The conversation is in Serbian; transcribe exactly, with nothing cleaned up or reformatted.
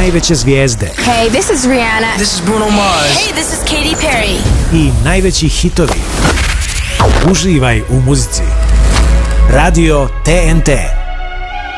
najveće zvijezde. Hey, this is Rihanna. This is Bruno Mars. Hey, this is Katy Perry. I najveći hitovi. Uživaj u muzici. Radio T N T.